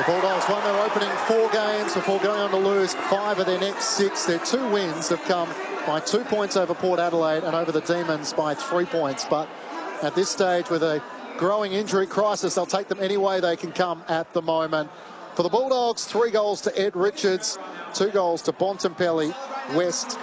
Bulldogs won their opening 4 games before going on to lose 5 of their next 6. Their 2 wins have come by 2 points over Port Adelaide and over the Demons by 3 points. But at this stage, with a growing injury crisis, they'll take them any way they can come at the moment. For the Bulldogs, 3 goals to Ed Richards, 2 goals to Bontempelli, West,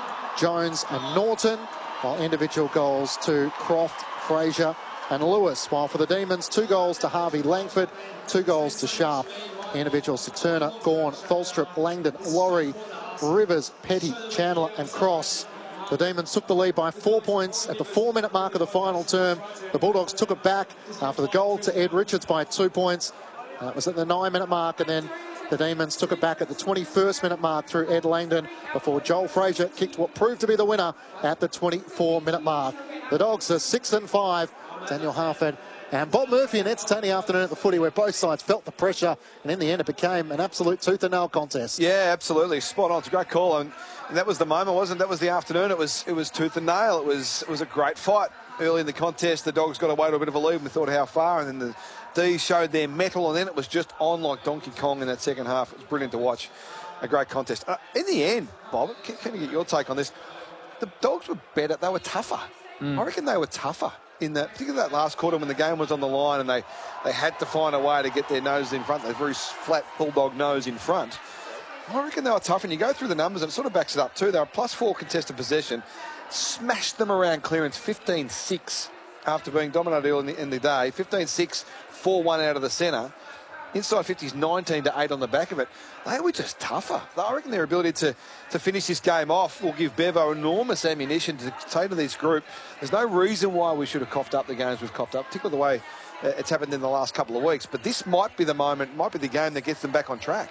Jones and Norton, while individual goals to Croft, Fraser and Lewis. While for the Demons, 2 goals to Harvey Langford, 2 goals to Sharp, individuals to Turner, Gawn, Tholstrup, Langdon, Laurie, Rivers, Petty, Chandler and Cross. The Demons took the lead by 4 points at the 4-minute mark of the final term. The Bulldogs took it back after the goal to Ed Richards by 2 points. It was at the 9-minute mark, and then the Demons took it back at the 21st minute mark through Ed Langdon before Joel Fraser kicked what proved to be the winner at the 24-minute mark. The Dogs are 6-5. Daniel Harford and Bob Murphy, an entertaining afternoon at the footy where both sides felt the pressure, and in the end it became an absolute tooth and nail contest. Yeah, absolutely. Spot on. It's a great call. And that was the moment, wasn't it? That was the afternoon. It was tooth and nail. It was a great fight early in the contest. The Dogs got away to a bit of a lead, and we thought how far, and then the D's showed their mettle, and then it was just on like Donkey Kong in that second half. It was brilliant to watch. A great contest. In the end, Bob, can you get your take on this? The Dogs were better. They were tougher. I reckon they were tougher in that, particularly that last quarter when the game was on the line and they had to find a way to get their nose in front, their very flat Bulldog nose in front. I reckon they were tough, and you go through the numbers and it sort of backs it up too. They were +4 contested possession, smashed them around clearance 15-6 after being dominated early in the day. 15-6, 4-1 out of the centre. Inside 50s, 19-8 on the back of it. They were just tougher. I reckon their ability to finish this game off will give Bevo enormous ammunition to say to this group, there's no reason why we should have coughed up the games we've coughed up, particularly the way it's happened in the last couple of weeks. But this might be the moment, might be the game that gets them back on track.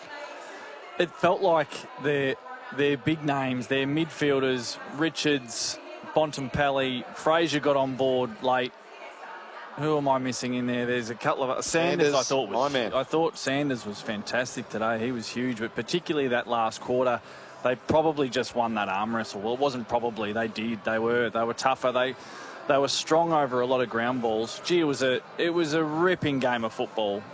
It felt like their big names, their midfielders, Richards, Bontempelli, Fraser got on board late. Who am I missing in there? There's a couple of Sanders. I thought Sanders was fantastic today. He was huge, but particularly that last quarter, they probably just won that arm wrestle. Well, it wasn't probably. They did. They were tougher. They were strong over a lot of ground balls. Gee, it was a ripping game of football.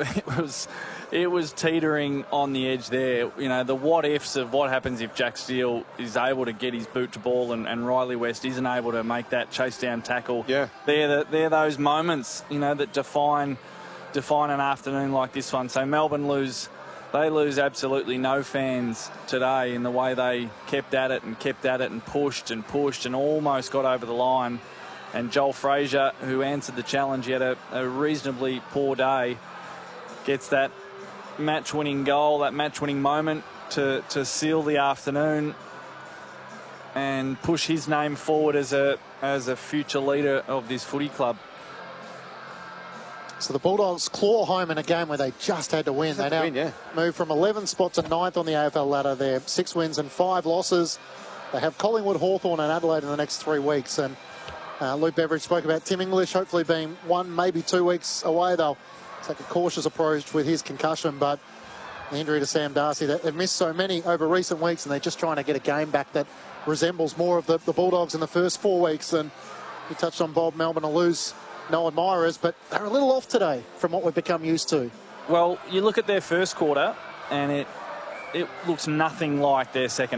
It was teetering on the edge there. You know, the what ifs of what happens if Jack Steele is able to get his boot to ball and Riley West isn't able to make that chase down tackle. Yeah, they're those moments, you know, that define an afternoon like this one. So Melbourne lose absolutely no fans today in the way they kept at it and pushed and almost got over the line. And Joel Fraser, who answered the challenge, he had a reasonably poor day, gets that match-winning goal, that match-winning moment to seal the afternoon and push his name forward as a future leader of this footy club. So the Bulldogs claw home in a game where they just had to win. They now move from 11 spot to 9th on the AFL ladder. They're 6 wins and 5 losses. They have Collingwood, Hawthorn and Adelaide in the next 3 weeks. And Luke Beveridge spoke about Tim English hopefully being 1, maybe 2 weeks away. They'll take a cautious approach with his concussion, but the injury to Sam Darcy, they've missed so many over recent weeks, and they're just trying to get a game back that resembles more of the Bulldogs in the first 4 weeks. And you touched on Bob, Melbourne will lose no admirers, but they're a little off today from what we've become used to. Well, you look at their first quarter and it looks nothing like their second